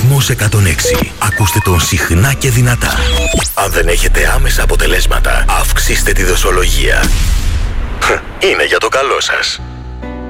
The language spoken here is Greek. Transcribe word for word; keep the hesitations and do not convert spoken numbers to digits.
Κοσμός εκατόν έξι. Ακούστε τον συχνά και δυνατά. Αν δεν έχετε άμεσα αποτελέσματα, αυξήστε τη δοσολογία. Είναι για το καλό σας.